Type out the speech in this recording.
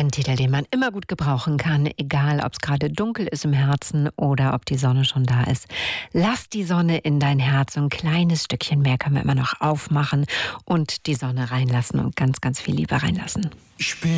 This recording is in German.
Ein Titel, den man immer gut gebrauchen kann, egal ob es gerade dunkel ist im Herzen oder ob die Sonne schon da ist. Lass die Sonne in dein Herz, so ein kleines Stückchen mehr können wir immer noch aufmachen und die Sonne reinlassen und ganz, ganz viel Liebe reinlassen. Ich bin